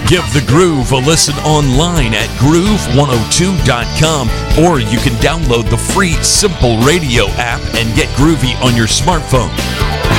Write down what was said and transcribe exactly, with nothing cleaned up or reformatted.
Give The Groove a listen online at groove one oh two dot com, or you can download the free Simple Radio app and get groovy on your smartphone.